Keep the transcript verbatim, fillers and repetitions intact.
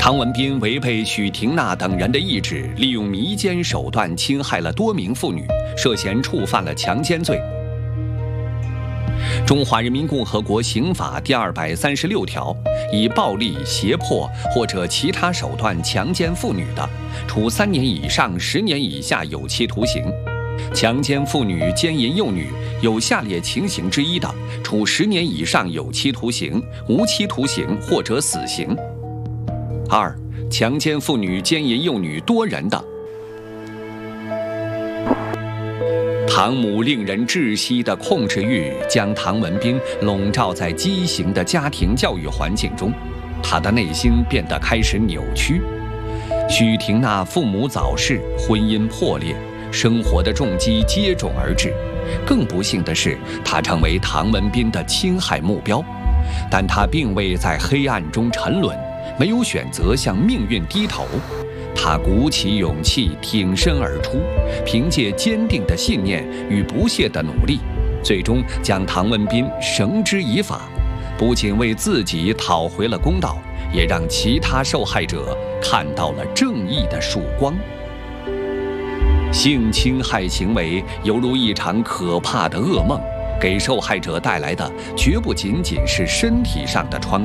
唐文彬违背许廷娜等人的意志，利用迷奸手段侵害了多名妇女，涉嫌触犯了强奸罪。中华人民共和国刑法第二百三十六条，以暴力、胁迫或者其他手段强奸妇女的，处三年以上十年以下有期徒刑；强奸妇女、奸淫幼女有下列情形之一的，处十年以上有期徒刑、无期徒刑或者死刑。二、强奸妇女、奸淫幼女多人的。唐母令人窒息的控制欲将唐文彬笼罩在畸形的家庭教育环境中，他的内心变得开始扭曲。许廷娜父母早逝，婚姻破裂，生活的重击接踵而至。更不幸的是，他成为唐文彬的侵害目标，但他并未在黑暗中沉沦，没有选择向命运低头。他鼓起勇气挺身而出，凭借坚定的信念与不懈的努力，最终将唐文彬绳之以法，不仅为自己讨回了公道，也让其他受害者看到了正义的曙光。性侵害行为犹如一场可怕的噩梦，给受害者带来的绝不仅仅是身体上的创